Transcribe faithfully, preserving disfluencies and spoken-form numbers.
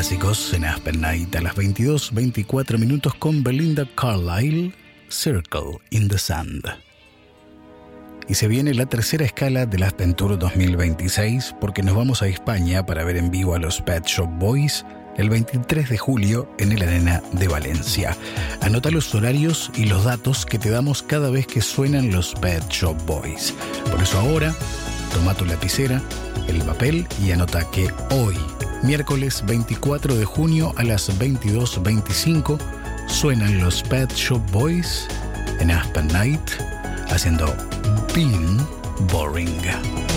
clásicos en Aspen Night a las veintidós veinticuatro minutos con Belinda Carlisle, Circle in the Sand. Y se viene la tercera escala del Aspen Tour dos mil veintiséis porque nos vamos a España para ver en vivo a los Pet Shop Boys el veintitrés de julio en el Arena de Valencia. Anota los horarios y los datos que te damos cada vez que suenan los Pet Shop Boys. Por eso ahora, toma tu lapicera, el papel y anota que hoy, miércoles veinticuatro de junio a las veintidós veinticinco, suenan los Pet Shop Boys en Aspen Night haciendo Been Boring.